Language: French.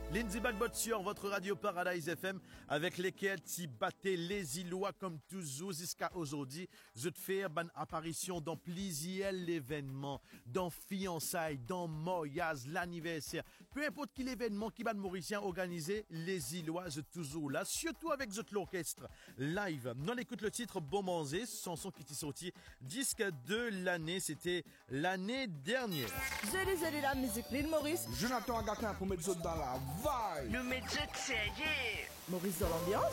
Lindsay Bagbot sur votre radio Paradise FM avec lesquels tu battais les Îlois comme toujours jusqu'à aujourd'hui. Je te fais une apparition dans plusieurs événements, dans fiançailles, dans mariage, l'anniversaire. Peu importe quel événement qui va de Mauricien organisé, les Îlois, je toujours là, surtout avec l'orchestre live. On écoute le titre Bon Manger, chanson qui est sortie disque de l'année, c'était l'année dernière. Zélie la musique, l'île Maurice. Jonathan Agatin pour mettre dans la vibe. Nous mettons ça, yeah. Maurice dans l'ambiance.